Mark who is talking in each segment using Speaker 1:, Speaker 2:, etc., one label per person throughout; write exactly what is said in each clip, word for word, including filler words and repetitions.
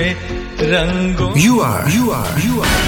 Speaker 1: رنگوں.
Speaker 2: You are, you are, you are.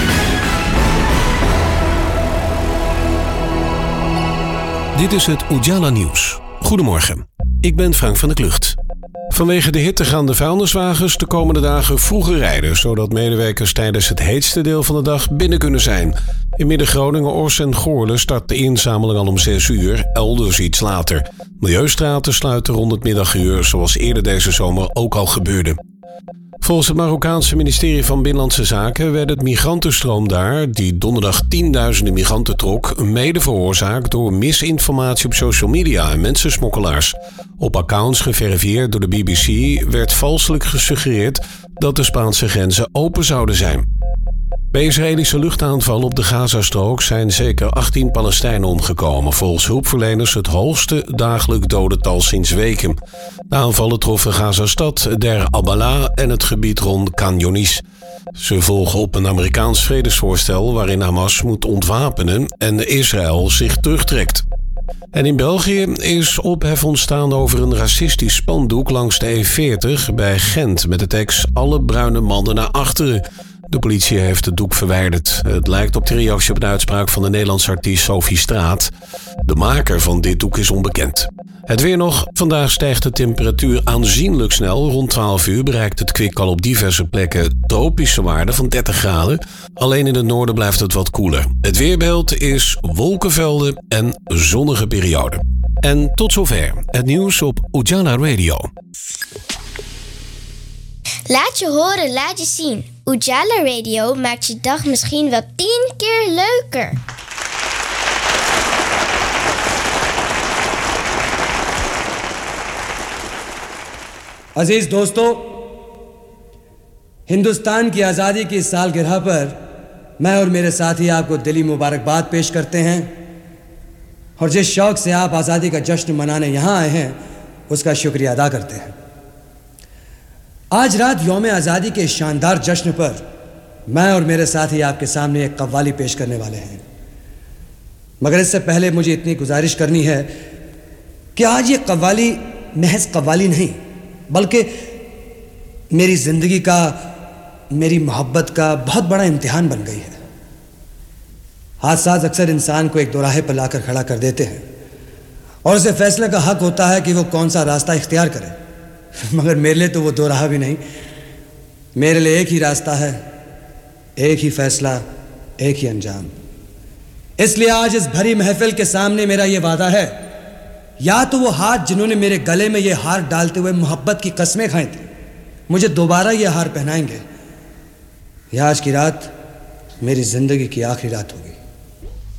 Speaker 3: Dit is het Ujala Nieuws. Goedemorgen, ik ben Frank van der Klucht. Vanwege de hitte gaan de vuilniswagens de komende dagen vroeger rijden, zodat medewerkers tijdens het heetste deel van de dag binnen kunnen zijn. In Midden-Groningen, Ors en Goorlen start de inzameling al om zes uur, elders iets later. Milieustraten sluiten rond het middaguur, zoals eerder deze zomer ook al gebeurde. Volgens het Marokkaanse ministerie van Binnenlandse Zaken werd het migrantenstroom daar, die donderdag tienduizenden migranten trok, mede veroorzaakt door misinformatie op social media en mensensmokkelaars. Op accounts geverifieerd door de B B C werd valselijk gesuggereerd dat de Spaanse grenzen open zouden zijn. Bij Israëlische luchtaanvallen op de Gazastrook zijn zeker achttien Palestijnen omgekomen. Volgens hulpverleners het hoogste dagelijk dodental sinds weken. De aanvallen troffen Gazastad, Der Abala en het gebied rond Khan Younis. Ze volgen op een Amerikaans vredesvoorstel waarin Hamas moet ontwapenen en Israël zich terugtrekt. En in België is ophef ontstaan over een racistisch spandoek langs de E veertig bij Gent met de tekst "Alle bruine mannen naar achteren". De politie heeft het doek verwijderd. Het lijkt op de reactie op de uitspraak van de Nederlandse artiest Sophie Straat. De maker van dit doek is onbekend. Het weer nog. Vandaag stijgt de temperatuur aanzienlijk snel. Rond twaalf uur bereikt het kwik al op diverse plekken tropische waarden van dertig graden. Alleen in het noorden blijft het wat koeler. Het weerbeeld is wolkenvelden en zonnige perioden. En tot zover het nieuws op Ujala Radio.
Speaker 4: Laat je horen, laat je zien. Ujala Radio maakt je dag misschien wel tien keer leuker.
Speaker 5: عزیز دوستو، ہندوستان کی آزادی کی سالگرہ پر میں اور میرے ساتھی آپ کو دلی مبارکباد پیش کرتے ہیں اور جس شوق سے آپ آزادی کا جشن منانے یہاں آئے ہیں اس کا شکریہ ادا کرتے ہیں. آج رات یوم آزادی کے شاندار جشن پر میں اور میرے ساتھی آپ کے سامنے ایک قوالی پیش کرنے والے ہیں، مگر اس سے پہلے مجھے اتنی گزارش کرنی ہے کہ آج یہ قوالی محض قوالی نہیں بلکہ میری زندگی کا، میری محبت کا بہت بڑا امتحان بن گئی ہے. حادثات اکثر انسان کو ایک دوراہے پر لا کر کھڑا کر دیتے ہیں اور اسے فیصلے کا حق ہوتا ہے کہ وہ کون سا راستہ اختیار کرے، مگر میرے لیے تو وہ دو راہ بھی نہیں. میرے لیے ایک ہی راستہ ہے، ایک ہی فیصلہ، ایک ہی انجام. اس لیے آج اس بھری محفل کے سامنے میرا یہ وعدہ ہے، یا تو وہ ہاتھ جنہوں نے میرے گلے میں یہ ہار ڈالتے ہوئے محبت کی قسمیں کھائیں تھیں مجھے دوبارہ یہ ہار پہنائیں گے، یا آج کی رات میری زندگی کی آخری رات ہوگی.